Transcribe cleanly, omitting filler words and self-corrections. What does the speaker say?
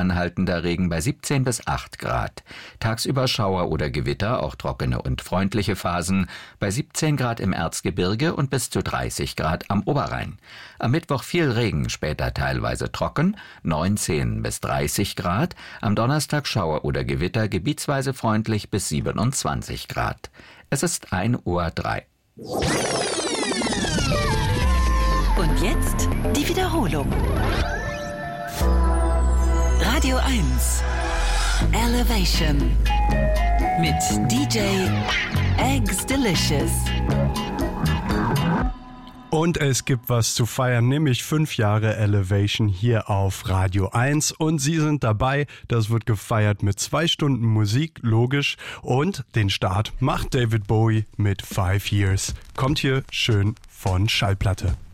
anhaltender Regen bei 17 bis 8 Grad. Tagsüber Schauer oder Gewitter, auch trockene und freundliche Phasen, bei 17 Grad im Erzgebirge und bis zu 30 Grad am Oberrhein. Am Mittwoch viel Regen, später teilweise trocken, 19 bis 30 Grad. Am Donnerstag Schauer oder Gewitter, gebietsweise freundlich bis 27 Grad. Es ist 1:03 Uhr. Und jetzt die Wiederholung. Radio 1 Elevation mit DJ Eggs Delicious. Und es gibt was zu feiern, nämlich 5 Jahre Elevation hier auf Radio 1. Und Sie sind dabei. Das wird gefeiert mit 2 Stunden Musik, logisch. Und den Start macht David Bowie mit 5 Years. Kommt hier schön von Schallplatte.